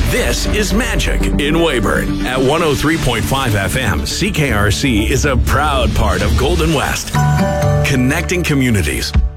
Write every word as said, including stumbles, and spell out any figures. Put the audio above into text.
This is Magic in Weyburn. At one oh three point five F M, C K R C is a proud part of Golden West. Connecting communities.